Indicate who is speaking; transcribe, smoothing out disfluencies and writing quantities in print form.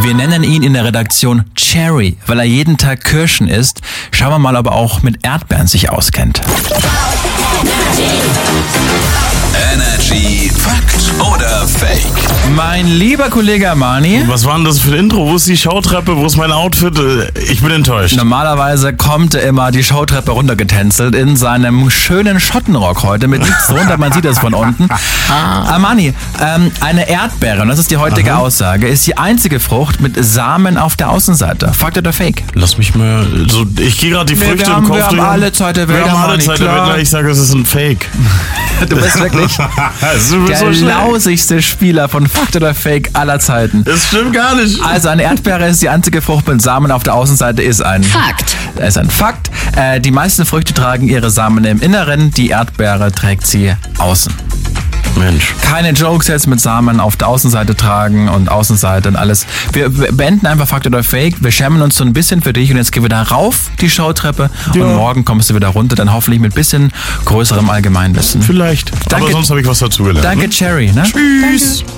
Speaker 1: Wir nennen ihn in der Redaktion Cherry, weil er jeden Tag Kirschen isst. Schauen wir mal, ob er auch mit Erdbeeren sich auskennt.
Speaker 2: Energy Fakt oder Fake?
Speaker 1: Mein lieber Kollege Armani.
Speaker 3: Was war denn das für ein Intro? Wo ist die Showtreppe? Wo ist mein Outfit? Ich bin enttäuscht.
Speaker 1: Normalerweise kommt er immer die Showtreppe runtergetänzelt in seinem schönen Schottenrock heute mit nichts drunter, man sieht es von unten. Armani, eine Erdbeere, und das ist die heutige Aussage, ist die einzige Frucht mit Samen auf der Außenseite. Fakt oder Fake?
Speaker 3: Lass mich mal... So, ich gehe gerade die Früchte im Kopf
Speaker 1: Wir haben
Speaker 3: durch.
Speaker 1: alle Zeit der Welt,
Speaker 3: Wir haben alle
Speaker 1: Armani,
Speaker 3: Zeit der
Speaker 1: klar.
Speaker 3: Welt. Ich sage, es ist ein Fake.
Speaker 1: Du bist wirklich
Speaker 3: Du bist
Speaker 1: der
Speaker 3: so schnell.
Speaker 1: lausigste Spieler von Fakt oder Fake aller Zeiten.
Speaker 3: Das stimmt gar nicht.
Speaker 1: Also eine Erdbeere ist die einzige Frucht mit Samen auf der Außenseite, ist ein
Speaker 4: Fakt.
Speaker 1: Das ist ein Fakt. Die meisten Früchte tragen ihre Samen im Inneren, die Erdbeere trägt sie außen.
Speaker 3: Mensch.
Speaker 1: Keine Jokes jetzt mit Samen auf der Außenseite tragen und Außenseite und alles. Wir beenden einfach Fakt oder Fake. Wir schämen uns so ein bisschen für dich und jetzt gehen wir da rauf, die Showtreppe.
Speaker 3: Ja.
Speaker 1: Und morgen kommst du wieder runter, dann hoffentlich mit bisschen größerem Allgemeinwissen.
Speaker 3: Vielleicht.
Speaker 1: Danke.
Speaker 3: Aber sonst habe ich was dazugelernt.
Speaker 1: Danke, Cherry. Ne?
Speaker 3: Tschüss.